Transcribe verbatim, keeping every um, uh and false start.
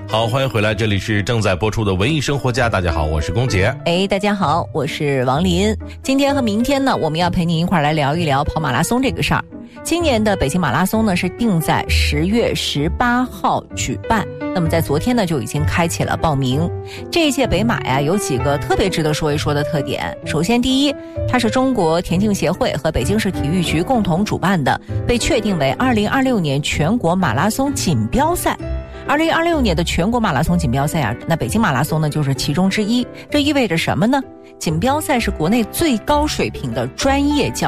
好，欢迎回来，这里是正在播出的文艺生活家。大家好，我是龚杰。 哎，大家好，我是王林。今天和明天呢，我们要陪您一块儿来聊一聊跑马拉松这个事儿。今年的北京马拉松呢是定在十月十八号举办，那么在昨天呢就已经开启了报名。这一届北马呀有几个特别值得说一说的特点。首先第一，它是中国田径协会和北京市体育局共同主办的，被确定为二零二六年全国马拉松锦标赛。二零二六年的全国马拉松锦标赛啊，那北京马拉松呢就是其中之一。这意味着什么呢？锦标赛是国内最高水平的专业较